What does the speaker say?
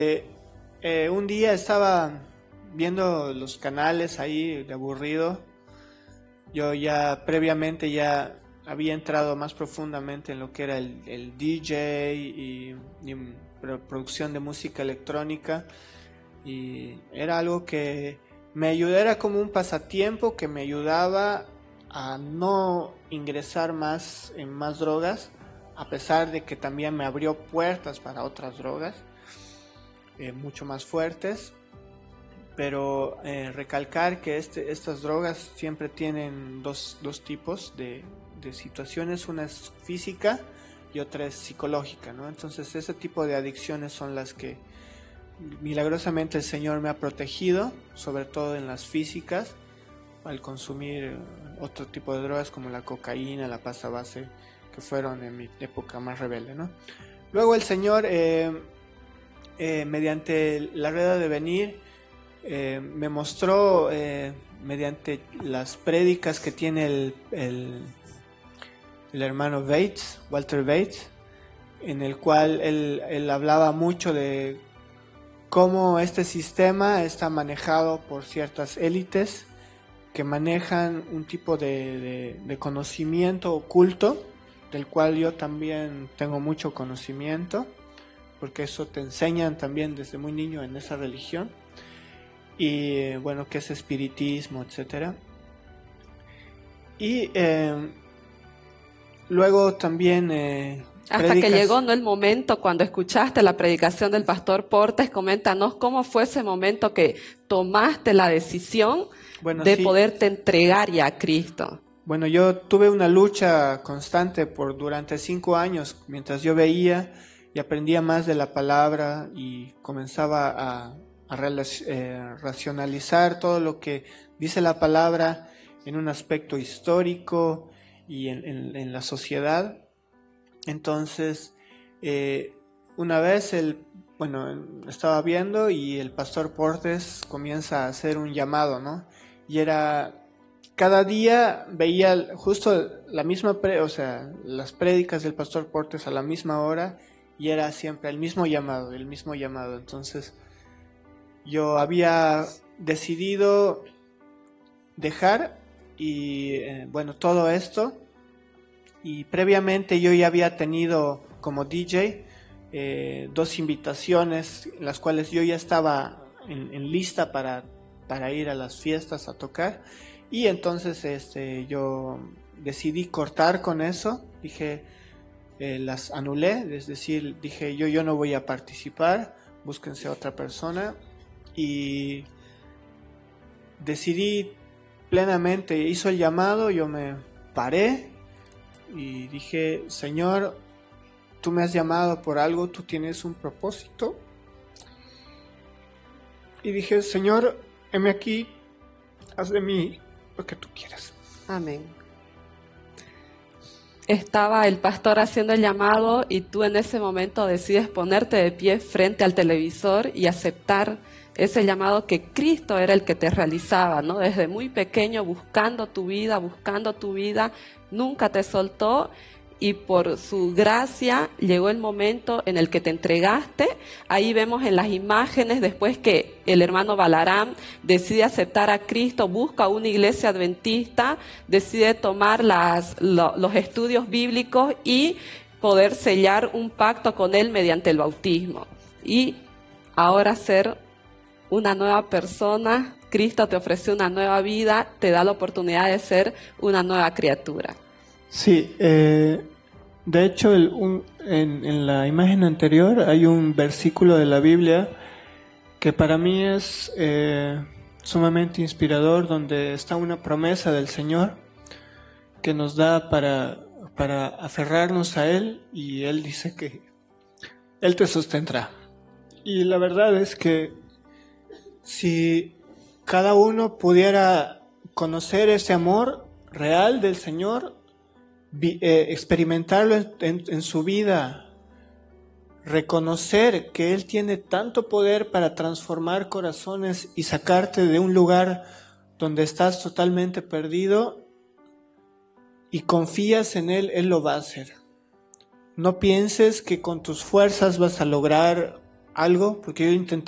Un día estaba viendo los canales ahí de aburrido. Yo ya previamente ya había entrado más profundamente en lo que era el DJ y producción de música electrónica, y era algo que me ayudaba, era como un pasatiempo que me ayudaba a no ingresar más en más drogas, a pesar de que también me abrió puertas para otras drogas mucho más fuertes. Pero recalcar que estas drogas siempre tienen dos tipos de situaciones, una es física y otra es psicológica, ¿no? Entonces ese tipo de adicciones son las que milagrosamente el Señor me ha protegido, sobre todo en las físicas, al consumir otro tipo de drogas como la cocaína, la pasta base, que fueron en mi época más rebelde, ¿no? Luego el Señor, mediante la rueda de venir, me mostró, mediante las prédicas que tiene el hermano Bates, Walter Bates, en el cual él hablaba mucho de cómo este sistema está manejado por ciertas élites que manejan un tipo de conocimiento oculto, del cual yo también tengo mucho conocimiento, porque eso te enseñan también desde muy niño en esa religión, y bueno, que es espiritismo, etcétera. Y luego también hasta que llegó, ¿no?, el momento cuando escuchaste la predicación del pastor Portes. Coméntanos cómo fue ese momento que tomaste la decisión de sí, poderte entregar ya a Cristo. Bueno, yo tuve una lucha constante durante 5 años, mientras yo veía y aprendía más de la palabra y comenzaba a racionalizar todo lo que dice la palabra en un aspecto histórico y en la sociedad. Entonces, una vez estaba viendo y el pastor Portes comienza a hacer un llamado, ¿no? Y era, cada día veía justo la misma, las prédicas del pastor Portes a la misma hora, y era siempre el mismo llamado. Entonces, yo había decidido dejar todo esto, y previamente yo ya había tenido como DJ 2 invitaciones, en las cuales yo ya estaba en lista para ir a las fiestas a tocar, y entonces yo decidí cortar con eso. Dije, las anulé, es decir, dije yo no voy a participar, búsquense otra persona. Y decidí plenamente, hizo el llamado, yo me paré y dije, Señor, tú me has llamado por algo, tú tienes un propósito. Y dije, Señor, heme aquí, haz de mí lo que tú quieras. Amén. Estaba el pastor haciendo el llamado y tú en ese momento decides ponerte de pie frente al televisor y aceptar ese llamado que Cristo era el que te realizaba, ¿no? Desde muy pequeño buscando tu vida, nunca te soltó, y por su gracia llegó el momento en el que te entregaste. Ahí vemos en las imágenes, después que el hermano Balarán decide aceptar a Cristo, busca una iglesia adventista, decide tomar los estudios bíblicos y poder sellar un pacto con él mediante el bautismo. Y ahora ser una nueva persona. Cristo te ofrece una nueva vida, te da la oportunidad de ser una nueva criatura. Sí, de hecho en la imagen anterior hay un versículo de la Biblia que para mí es sumamente inspirador, donde está una promesa del Señor que nos da para aferrarnos a Él, y Él dice que Él te sostendrá. Y la verdad es que si cada uno pudiera conocer ese amor real del Señor, experimentarlo en su vida, reconocer que Él tiene tanto poder para transformar corazones y sacarte de un lugar donde estás totalmente perdido, y confías en Él lo va a hacer. No pienses que con tus fuerzas vas a lograr algo, porque yo intenté